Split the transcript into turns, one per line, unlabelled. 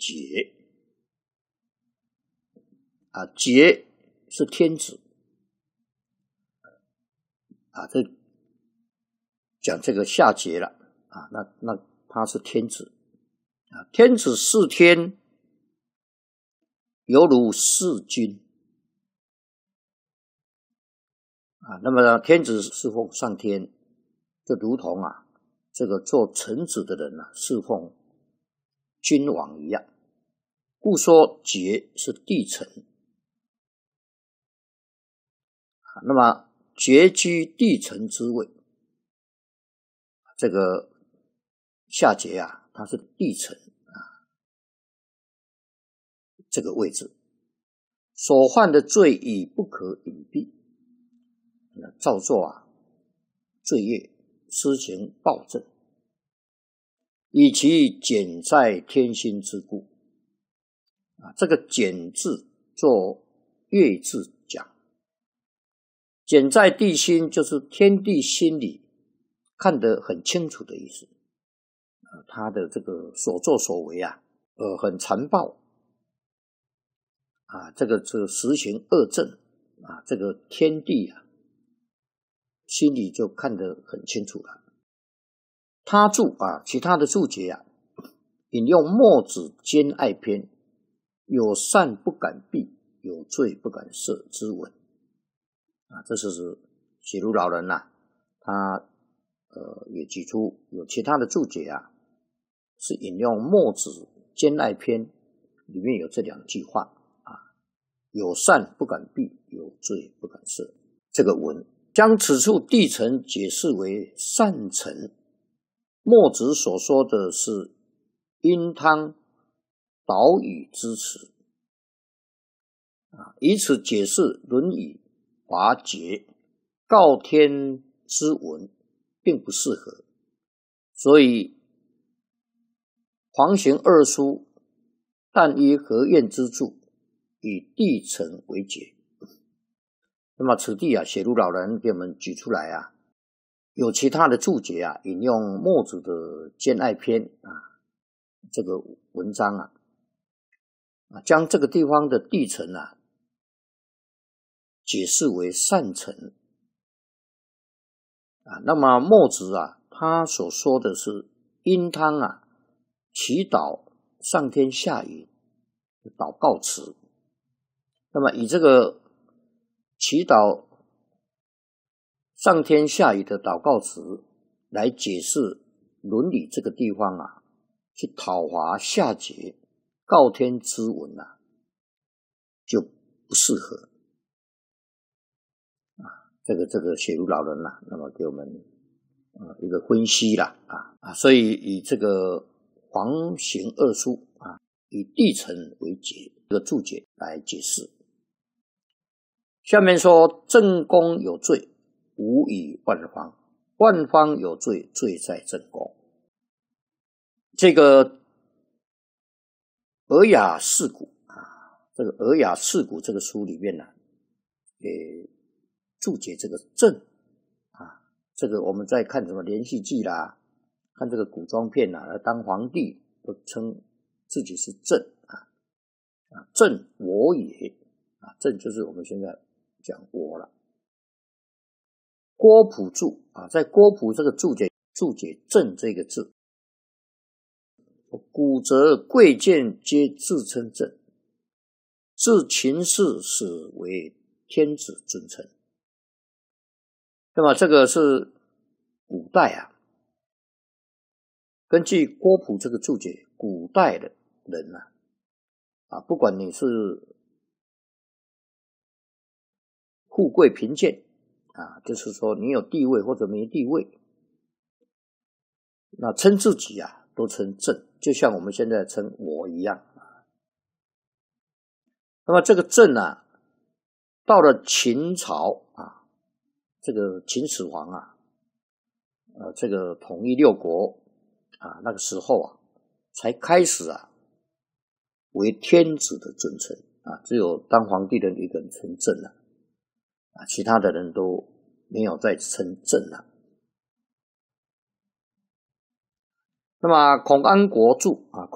桀啊，桀是天子啊，这讲这个夏桀了啊，那他是天子啊，天子侍天犹如侍君啊，那么天子侍奉上天，就如同这个做臣子的人侍奉君王一样，故说桀是帝臣啊。那么桀居帝臣之位，这个夏桀他是帝臣这个位置，所犯的罪已不可隐蔽，照做罪业，施行暴政，以其简在天心之故这个简字做月字讲，简在地心就是天地心里看得很清楚的意思他的这个所作所为很残暴这个实行恶政这个天地心里就看得很清楚了。他注其他的注解引用墨子兼爱篇，有善不敢避，有罪不敢赦之文这是写如老人他也举出有其他的注解是引用墨子兼爱篇里面有这两句话有善不敢避，有罪不敢赦。这个文将此处帝臣解释为善臣，墨子所说的是殷汤导语之词以此解释论语华桀告天之文并不适合，所以黄行二书但依何晏之注，以帝臣为解。那么此地写如老人给我们举出来有其他的注解引用墨子的兼爱篇这个文章将这个地方的帝臣解释为善臣那么墨子他所说的是殷汤祈祷上天下雨祷告词，那么以这个祈祷上天下雨的祷告词来解释伦理这个地方去讨伐夏桀告天之文就不适合这个写如老人那么给我们一个分析啦所以以这个黄行二书以帝臣为解这个注解来解释。下面说正宫有罪，无以万方，万方有罪，罪在正宫。这个尔雅释古这个尔雅释古这个书里面注解这个正这个我们在看什么连续剧啦，看这个古装片当皇帝都称自己是正正我也正就是我们现在讲我了。郭璞注在郭璞这个注解正这个字，古则贵贱皆自称正，自秦氏始为天子尊称。那么这个是古代根据郭璞这个注解，古代的人不管你是富贵贫贱就是说你有地位或者没地位，那称自己都称正，就像我们现在称我一样那么这个正到了秦朝这个秦始皇这个统一六国那个时候才开始为天子的尊称只有当皇帝的一个人称正其他的人都没有再称正了。那么孔安国注